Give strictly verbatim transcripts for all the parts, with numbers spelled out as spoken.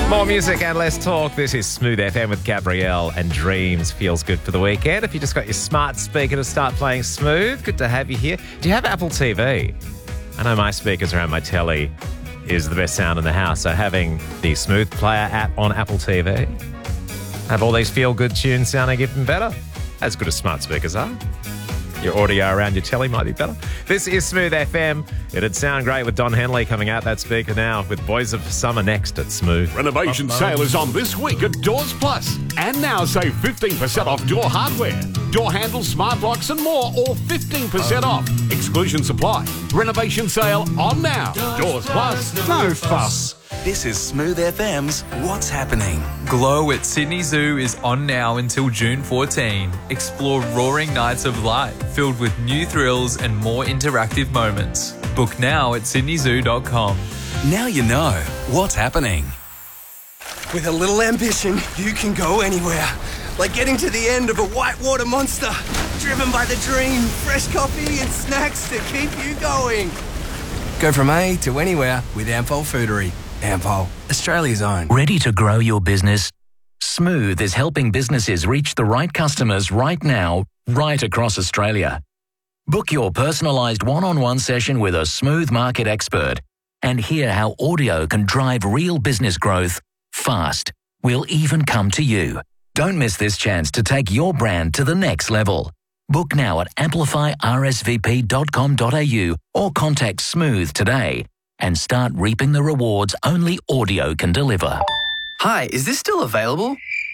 More music and less talk. This is Smooth F M with Gabrielle, and Dreams feels good for the weekend. If you just got your smart speaker to start playing Smooth, good to have you here. Do you have Apple T V? I know my speakers around my telly is the best sound in the house, so having the Smooth Player app on Apple T V, have all these feel-good tunes sounding even better. As good as smart speakers are. Your audio around your telly might be better. This is Smooth F M. It'd sound great with Don Henley coming out that speaker now, with Boys of Summer next at Smooth. Renovation sale is on this week at Doors Plus. And now save fifteen percent off door hardware, door handles, smart locks and more, all fifteen percent off. Exclusion supply. Renovation sale on now. Doors Plus. No fuss. This is Smooth F M's What's Happening. Glow at Sydney Zoo is on now until June fourteenth. Explore roaring nights of light filled with new thrills and more interactive moments. Book now at sydney zoo dot com. Now you know what's happening. With a little ambition, you can go anywhere. Like getting to the end of a whitewater monster. Driven by the dream, fresh coffee and snacks to keep you going. Go from A to anywhere with Ampol Foodery. Ampol, Australia's own. Ready to grow your business? Smooth is helping businesses reach the right customers right now, right across Australia. Book your personalised one-on-one session with a Smooth market expert and hear how audio can drive real business growth fast. We'll even come to you. Don't miss this chance to take your brand to the next level. Book now at amplify r s v p dot com dot a u or contact Smooth today and start reaping the rewards only audio can deliver. Hi, is this still available?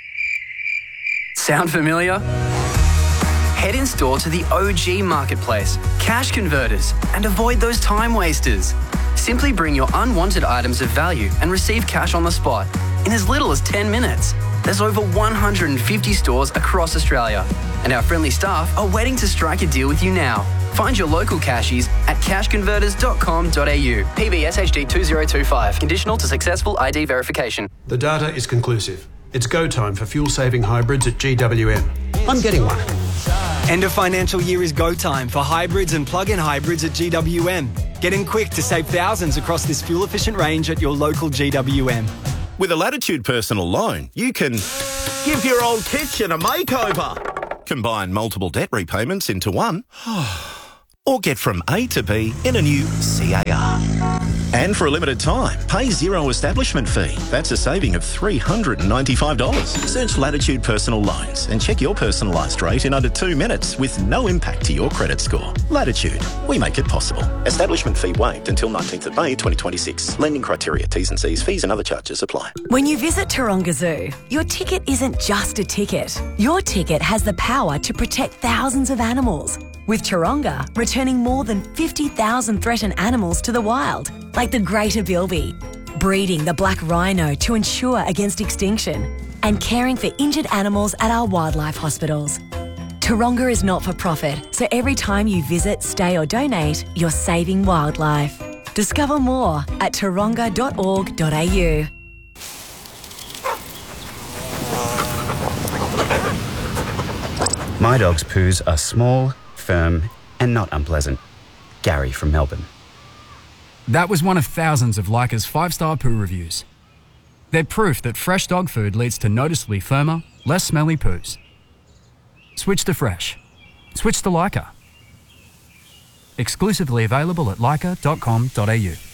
Sound familiar? Head in store to the O G Marketplace, Cash Converters, and avoid those time wasters. Simply bring your unwanted items of value and receive cash on the spot in as little as ten minutes. There's over one hundred fifty stores across Australia, and our friendly staff are waiting to strike a deal with you now. Find your local cashies at cash converters dot com dot a u. P B S H D two zero two five. Conditional to successful I D verification. The data is conclusive. It's go time for fuel-saving hybrids at G W M. I'm getting one. End of financial year is go time for hybrids and plug-in hybrids at G W M. Get in quick to save thousands across this fuel-efficient range at your local G W M. With a Latitude personal loan, you can give your old kitchen a makeover, combine multiple debt repayments into one, or get from A to B in a new C A R. And for a limited time, pay zero establishment fee. That's a saving of three hundred ninety-five dollars. Search Latitude Personal Loans and check your personalised rate in under two minutes with no impact to your credit score. Latitude, we make it possible. Establishment fee waived until nineteenth of May twenty twenty-six. Lending criteria, T's and C's, fees and other charges apply. When you visit Taronga Zoo, your ticket isn't just a ticket. Your ticket has the power to protect thousands of animals. With Taronga returning more than fifty thousand threatened animals to the wild, like the greater bilby, breeding the black rhino to ensure against extinction, and caring for injured animals at our wildlife hospitals. Taronga is not for profit, so every time you visit, stay or donate, you're saving wildlife. Discover more at taronga dot org dot a u. My dog's poos are small, firm and not unpleasant. Gary from Melbourne. That was one of thousands of Leica's five-star poo reviews. They're proof that fresh dog food leads to noticeably firmer, less smelly poos. Switch to fresh. Switch to Leica. Exclusively available at leica dot com dot a u.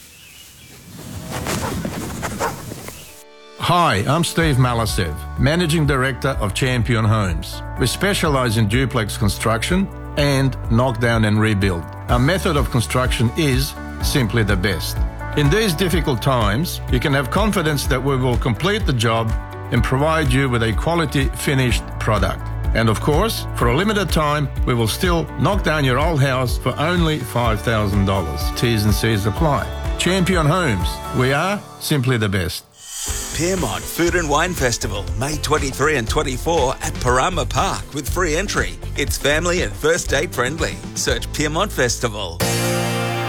Hi, I'm Steve Malasev, Managing Director of Champion Homes. We specialise in duplex construction and knockdown and rebuild. Our method of construction is simply the best. In these difficult times, you can have confidence that we will complete the job and provide you with a quality finished product. And of course, for a limited time, we will still knock down your old house for only five thousand dollars. T's and C's apply. Champion Homes, we are simply the best. Piermont Food and Wine Festival, May twenty-third and twenty-fourth at Parama Park with free entry. It's family and first date friendly. Search Piermont Festival.